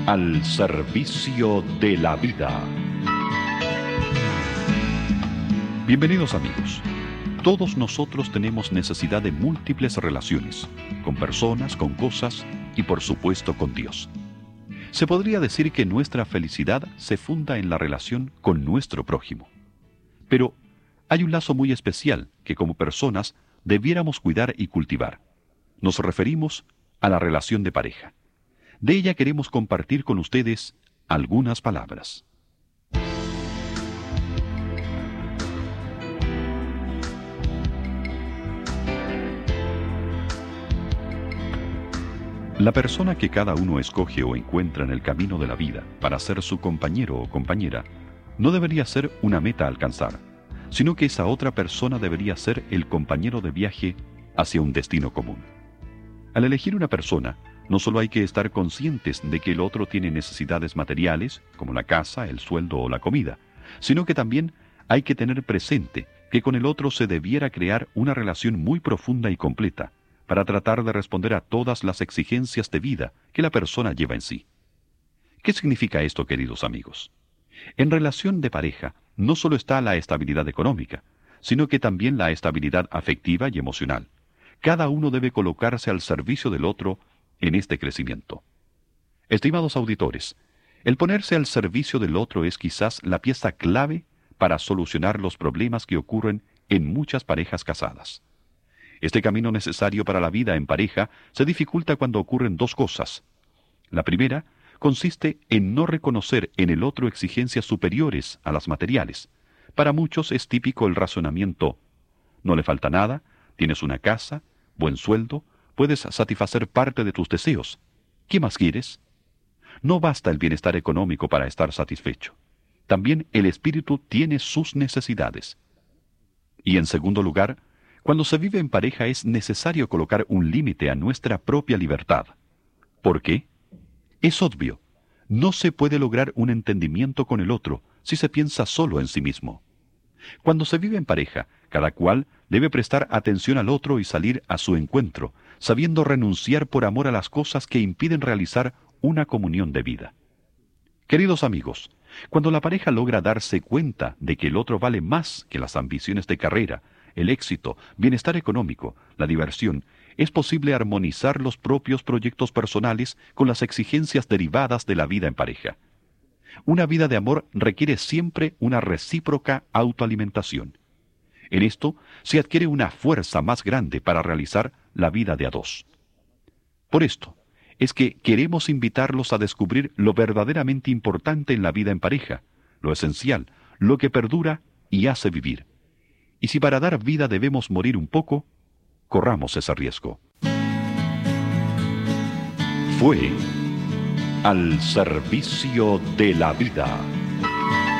Al servicio de la vida. Bienvenidos amigos. Todos nosotros tenemos necesidad de múltiples relaciones, con personas, con cosas y por supuesto con Dios. Se podría decir que nuestra felicidad se funda en la relación con nuestro prójimo. Pero hay un lazo muy especial que como personas debiéramos cuidar y cultivar. Nos referimos a la relación de pareja. De ella queremos compartir con ustedes algunas palabras. La persona que cada uno escoge o encuentra en el camino de la vida para ser su compañero o compañera no debería ser una meta a alcanzar, sino que esa otra persona debería ser el compañero de viaje hacia un destino común. Al elegir una persona, no solo hay que estar conscientes de que el otro tiene necesidades materiales, como la casa, el sueldo o la comida, sino que también hay que tener presente que con el otro se debiera crear una relación muy profunda y completa, para tratar de responder a todas las exigencias de vida que la persona lleva en sí. ¿Qué significa esto, queridos amigos? En relación de pareja, no solo está la estabilidad económica, sino que también la estabilidad afectiva y emocional. Cada uno debe colocarse al servicio del otro en este crecimiento. Estimados auditores, el ponerse al servicio del otro es quizás la pieza clave para solucionar los problemas que ocurren en muchas parejas casadas. Este camino necesario para la vida en pareja se dificulta cuando ocurren dos cosas. La primera consiste en no reconocer en el otro exigencias superiores a las materiales. Para muchos es típico el razonamiento: no le falta nada, tienes una casa, buen sueldo, puedes satisfacer parte de tus deseos. ¿Qué más quieres? No basta el bienestar económico para estar satisfecho. También el espíritu tiene sus necesidades. Y en segundo lugar, cuando se vive en pareja es necesario colocar un límite a nuestra propia libertad. ¿Por qué? Es obvio. No se puede lograr un entendimiento con el otro si se piensa solo en sí mismo. Cuando se vive en pareja, cada cual debe prestar atención al otro y salir a su encuentro, sabiendo renunciar por amor a las cosas que impiden realizar una comunión de vida. Queridos amigos, cuando la pareja logra darse cuenta de que el otro vale más que las ambiciones de carrera, el éxito, bienestar económico, la diversión, es posible armonizar los propios proyectos personales con las exigencias derivadas de la vida en pareja. Una vida de amor requiere siempre una recíproca autoalimentación. En esto se adquiere una fuerza más grande para realizar la vida de a dos. Por esto, es que queremos invitarlos a descubrir lo verdaderamente importante en la vida en pareja, lo esencial, lo que perdura y hace vivir. Y si para dar vida debemos morir un poco, corramos ese riesgo. Fue Al servicio de la vida.